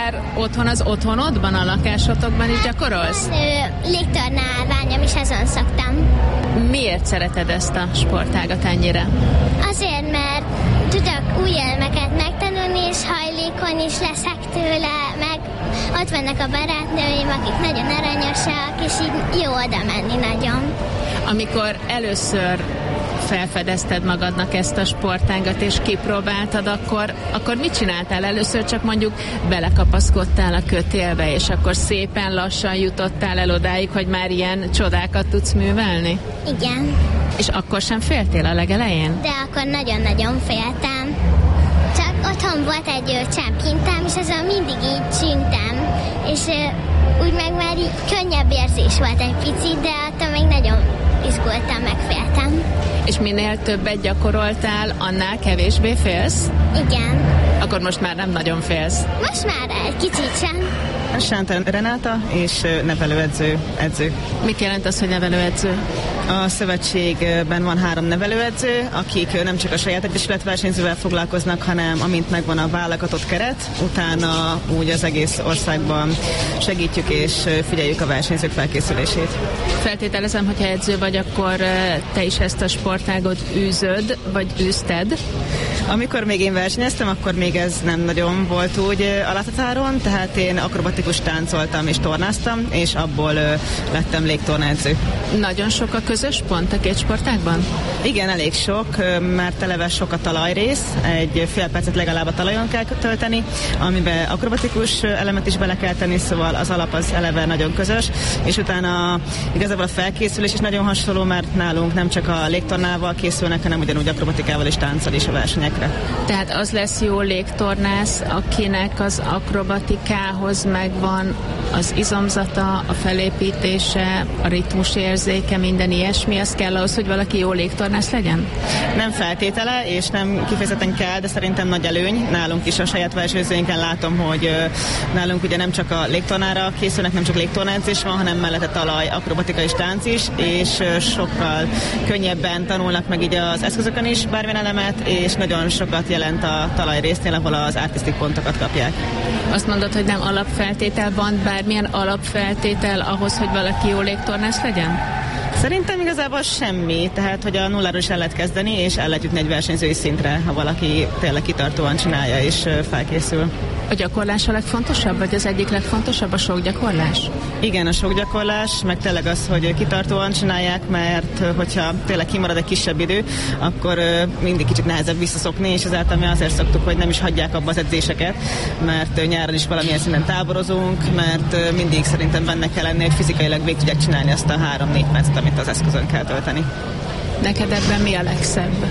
már otthon az otthonodban, a lakásotokban is gyakorolsz? Légtornálványom is azon szoktam. Miért szereted ezt a sportágat ennyire? Azért, mert tudok új elemeket megtanulni, és hajlékony is leszek tőle, meg ott vannak a barátnőim, akik nagyon aranyosak, és így jó oda menni nagyon. Amikor először felfedezted magadnak ezt a sportágat, és kipróbáltad, akkor mit csináltál? Először csak mondjuk belekapaszkodtál a kötélbe, és akkor szépen lassan jutottál el odáig, hogy már ilyen csodákat tudsz művelni? Igen. És akkor sem féltél a legelején? De akkor nagyon-nagyon féltem. Csak otthon volt egy csápkintám, és azon mindig így csüngtem. És úgy meg már így könnyebb érzés volt egy picit, de attól még nagyon izgultam, meg féltem. És minél többet gyakoroltál, annál kevésbé félsz? Igen. Akkor most már nem nagyon félsz? Most már egy kicsit sem. Sánta Renáta és nevelőedző. Mit jelent az, hogy nevelőedző? A szövetségben van 3 nevelőedző, akik nem csak a saját egyesület versenyzővel foglalkoznak, hanem amint megvan a válogatott keret, utána úgy az egész országban segítjük és figyeljük a versenyzők felkészülését. Feltételezem, hogyha edző vagy, akkor te is ezt a sportágot űzöd, vagy űzted? Amikor még én versenyeztem, akkor még ez nem nagyon volt úgy alaphatáron, tehát én akrobatikus táncoltam és tornáztam, és abból lettem légtornaedző. Nagyon sok a közös pont a két sportágban? Igen, elég sok, mert eleve sok a talajrész, egy fél percet legalább a talajon kell tölteni, amiben akrobatikus elemet is bele kell tenni, szóval az alap az eleve nagyon közös, és utána igazából a felkészülés is nagyon hasonló, mert nálunk nem csak a légtornával készülnek, hanem ugyanúgy akrobatikával és tánccal is a versenyekre. Tehát az lesz jó légtornász, akinek az akrobatikához megvan az izomzata, a felépítése, a ritmusérzéke, minden ilyesmi, az kell ahhoz, hogy valaki jó légtornász legyen? Nem feltétele, és nem kifejezetten kell, de szerintem nagy előny. Nálunk is a saját versenyzőinken látom, hogy nálunk ugye nem csak a légtornára készülnek, nem csak légtornaedzés van, hanem mellette talaj, akrobatika és tánc is, és sokkal könnyebben tanulnak meg így az eszközökön is bármilyen elemet, és nagyon sokat jelent a talajrésznél, ahol az artistic pontokat kapják. Azt mondod, hogy nem alapfeltétel van, bármilyen alapfeltétel ahhoz, hogy valaki jó légtornász legyen? Szerintem igazából semmi, tehát hogy a nulláról is el lehet kezdeni, és el lehet jutni egy versenyzői szintre, ha valaki tényleg kitartóan csinálja és felkészül. A gyakorlás a legfontosabb, vagy az egyik legfontosabb a sok gyakorlás? Igen, a sok gyakorlás, meg tényleg az, hogy kitartóan csinálják, mert hogyha tényleg kimarad egy kisebb idő, akkor mindig kicsit nehezebb visszaszokni, és ezáltal mi azért szoktuk, hogy nem is hagyják abba az edzéseket, mert nyáron is valamilyen szinten táborozunk, mert mindig szerintem benne kell lenni, hogy fizikailag végig tudják csinálni azt a 3-4 percet, amit az eszközön kell tölteni. Neked ebben mi a legszebb?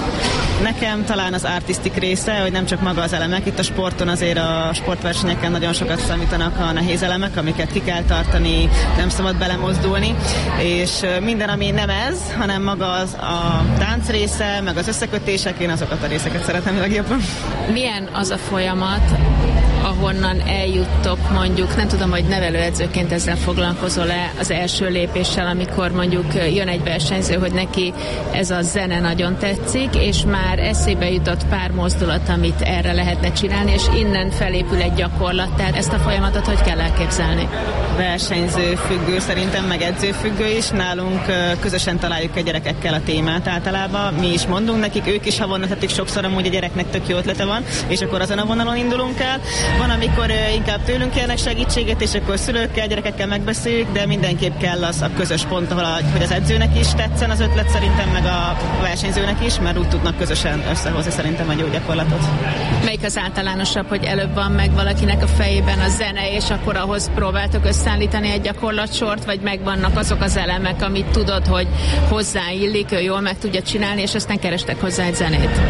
Nekem talán az artistic része, hogy nem csak maga az elemek, itt a sporton azért a sportversenyeken nagyon sokat számítanak a nehéz elemek, amiket ki kell tartani, nem szabad belemozdulni, és minden, ami nem ez, hanem maga az a tánc része, meg az összekötések, én azokat a részeket szeretem legjobban. Milyen az a folyamat, ahonnan eljuttok mondjuk, nem tudom, hogy nevelőedzőként ezzel foglalkozol-e az első lépéssel, amikor mondjuk jön egy versenyző, hogy neki ez a zene nagyon tetszik, és már eszébe jutott pár mozdulat, amit erre lehetne csinálni, és innen felépül egy gyakorlat. Tehát ezt a folyamatot hogy kell elképzelni? Versenyző függő szerintem, meg edző függő is. Nálunk közösen találjuk a gyerekekkel a témát általában. Mi is mondunk nekik, ők is havonta tetik sokszor, amúgy a gyereknek tök jó ötlete van, és akkor azon a vonalon indulunk el. Van, amikor inkább tőlünk kérnek segítséget, és akkor szülőkkel, gyerekekkel megbeszéljük, de mindenképp kell az a közös pont, ahol hogy az edzőnek is tetszen az ötlet szerintem, meg a versenyzőnek is, mert úgy tudnak közösen összehozni szerintem egy jó gyakorlatot. Melyik az általánosabb, hogy előbb van meg valakinek a fejében a zene, és akkor ahhoz próbáltok összeállítani egy gyakorlatsort, vagy megvannak azok az elemek, amit tudod, hogy hozzáillik, ő jól meg tudja csinálni, és aztán kerestek hozzá egy zenét?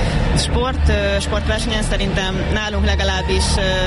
Sportversenyen szerintem nálunk legalábbis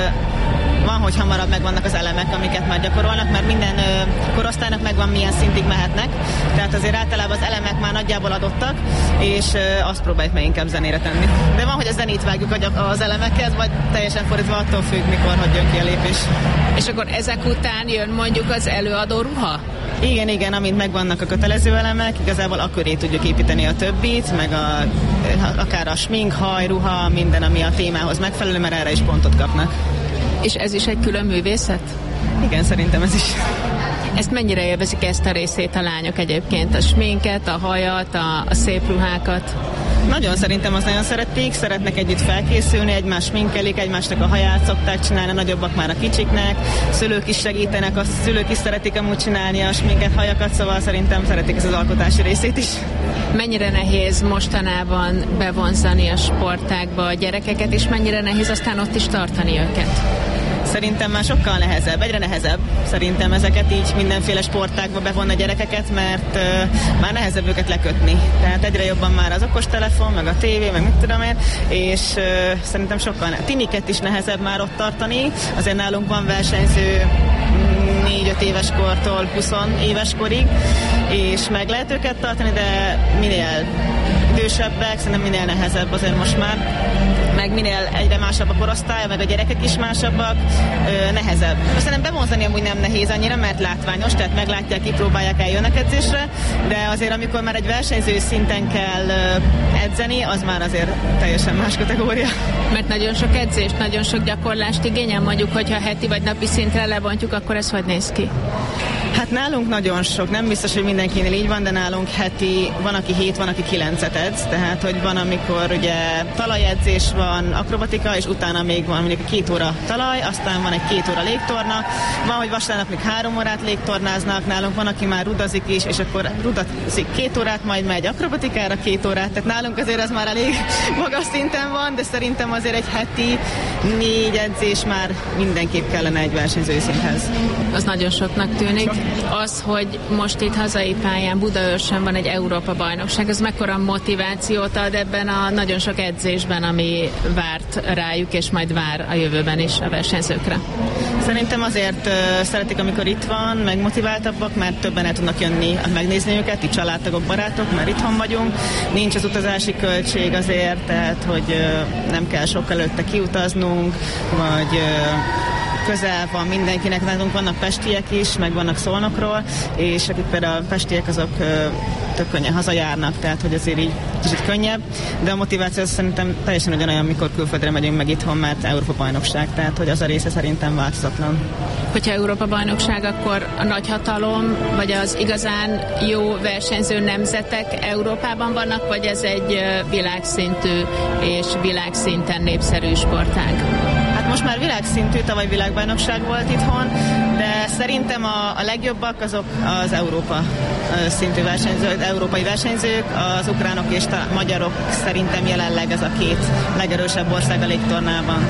van, hogy hamarabb megvannak az elemek, amiket már gyakorolnak, mert minden korosztálynak megvan, milyen szintig mehetnek. Tehát azért általában az elemek már nagyjából adottak, és azt próbáljuk meg inkább zenére tenni. De van, hogy a zenét vágjuk az elemekhez, vagy teljesen fordítva, attól függ, mikor hogy jön ki a lépés. És akkor ezek után jön mondjuk az előadó ruha? Igen, amint megvannak a kötelező elemek, igazából akköré tudjuk építeni a többit, meg akár a smink, haj, ruha, minden, ami a témához megfelelő, mert erre is pontot kapnak. És ez is egy külön művészet? Igen, szerintem ez is. Ezt mennyire élvezik ezt a részét a lányok egyébként? A sminket, a hajat, a szép ruhákat? Nagyon, szerintem azt nagyon szeretnek együtt felkészülni, egymás sminkelik, egymásnak a haját szokták csinálni, a nagyobbak már a kicsiknek, szülők is segítenek, a szülők is szeretik amúgy csinálni a sminket, hajakat, szóval szerintem szeretik ezt az alkotási részét is. Mennyire nehéz mostanában bevonzani a sportágba a gyerekeket, és mennyire nehéz aztán ott is tartani őket? Szerintem már sokkal nehezebb, egyre nehezebb szerintem ezeket így mindenféle sportákba bevonni a gyerekeket, mert már nehezebb őket lekötni. Tehát egyre jobban már az okostelefon, meg a tévé, meg mit tudom én, és szerintem sokkal tiniket is nehezebb már ott tartani. Azért nálunk van versenyző 4-5 éves kortól 20 éves korig, és meg lehet őket tartani, de minél idősebbek, szerintem minél nehezebb azért most már, meg minél egyre másabb a korosztály, meg a gyerekek is másabbak, nehezebb. Szerintem bevonzani amúgy nem nehéz annyira, mert látványos, tehát meglátják, kipróbálják, eljönnek edzésre, de azért amikor már egy versenyző szinten kell edzeni, az már azért teljesen más kategória. Mert nagyon sok edzést, nagyon sok gyakorlást igényel, mondjuk, hogyha heti vagy napi szintre lebontjuk, akkor ez hogy néz ki? Hát nálunk nagyon sok, nem biztos, hogy mindenkinél így van, de nálunk heti, van aki 7, van aki 9-et edz, tehát hogy van, amikor ugye talajedzés van, akrobatika, és utána még van mondjuk 2 óra talaj, aztán van egy 2 óra légtorna, van, hogy vasárnap még 3 órát légtornáznak, nálunk van, aki már rudazik is, és akkor rudazik 2 órát, majd megy akrobatikára 2 órát, tehát nálunk azért ez már elég magas szinten van, de szerintem azért egy heti 4 edzés már mindenképp kellene egy versenyzői szinthez. Az nagyon soknak tűnik. Az, hogy most itt hazai pályán Budaörsön van egy Európa-bajnokság, ez mekkora motivációt ad ebben a nagyon sok edzésben, ami várt rájuk, és majd vár a jövőben is a versenyzőkre? Szerintem azért szeretik, amikor itt van, meg motiváltabbak, mert többen el tudnak jönni megnézni őket, itt családtagok, barátok, mert itthon vagyunk. Nincs az utazási költség azért, tehát hogy nem kell sok előtte kiutaznunk, vagy közel van mindenkinek, nálunk vannak pestiek is, meg vannak Szolnokról, és akik például pestiek, azok tök könnyen hazajárnak, tehát hogy azért így kicsit könnyebb, de a motiváció szerintem teljesen ugyanolyan, mikor külföldre megyünk meg itthon, mert Európa-bajnokság, tehát hogy az a része szerintem változatlan. Hogyha Európa-bajnokság, akkor a nagyhatalom, vagy az igazán jó versenyző nemzetek Európában vannak, vagy ez egy világszintű és világszinten népszerű sportág? Hát most már világszintű, tavaly világbajnokság volt itthon, de szerintem a legjobbak azok az Európa szintű versenyzők, európai versenyzők, az ukránok és a magyarok szerintem jelenleg ez a 2 legerősebb ország a légtornában.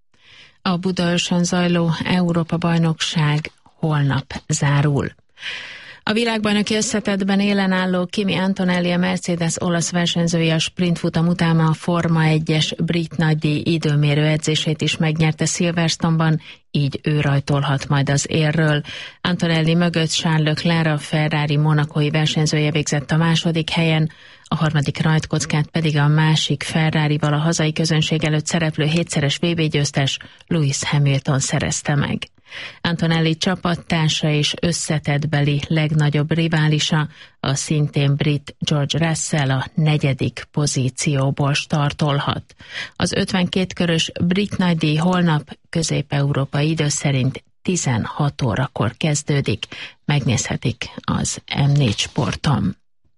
A Budaörsön zajló Európa-bajnokság holnap zárul. A világbajnoki összetettben élen álló Kimi Antonelli, a Mercedes olasz versenyzője a sprintfutam után a Forma 1-es brit nagydíj időmérő edzését is megnyerte Silverstone-ban, így ő rajtolhat majd az érről. Antonelli mögött Charles Leclerc, a Ferrari monacói versenyzője végzett a második helyen, a harmadik rajtkockát pedig a másik Ferrarival a hazai közönség előtt szereplő 7-szeres VB-győztes Lewis Hamilton szerezte meg. Antonelli csapattársa és összetettbeli legnagyobb riválisa, a szintén brit George Russell a 4. pozícióból startolhat. Az 52 körös brit nagydíj holnap közép-európai idő szerint 16 órakor kezdődik, megnézhetik az M4 Sporton.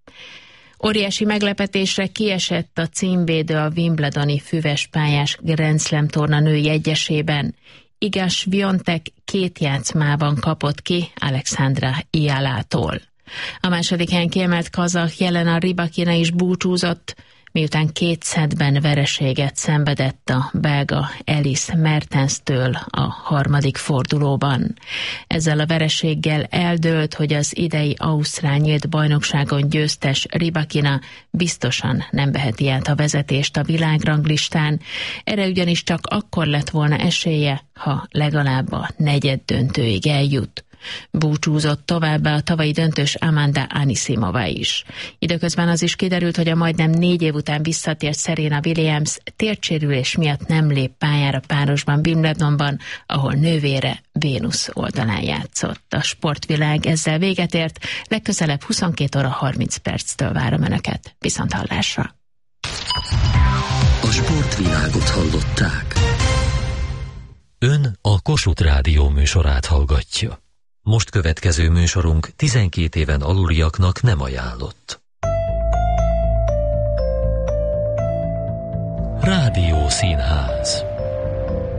Óriási meglepetésre kiesett a címvédő a Wimbledoni füvespályás Grand Slam torna női egyesében. Iga Swiatek 2 játszmában kapott ki Alexandra Ialától. A második helyen kiemelt kazah Jelena Rybakina is búcsúzott, miután 2 szettben vereséget szenvedett a belga Elise Mertenstől a harmadik fordulóban. Ezzel a vereséggel eldőlt, hogy az idei ausztrál nyílt bajnokságon győztes Rybakina biztosan nem veheti át a vezetést a világranglistán, erre ugyanis csak akkor lett volna esélye, ha legalább a negyeddöntőig eljut. Búcsúzott továbbá a tavalyi döntős Amanda Anisimova is. Időközben az is kiderült, hogy a majdnem 4 év után visszatért Serena Williams térdsérülés miatt nem lép pályára párosban Wimbledonban, ahol nővére Vénusz oldalán játszott. A sportvilág ezzel véget ért, legközelebb 22 óra 30 perctől várom Önöket. Viszonthallásra! A sportvilágot hallották. Ön a Kossuth Rádió műsorát hallgatja. Most következő műsorunk 12 éven aluliaknak nem ajánlott. Rádió Színház.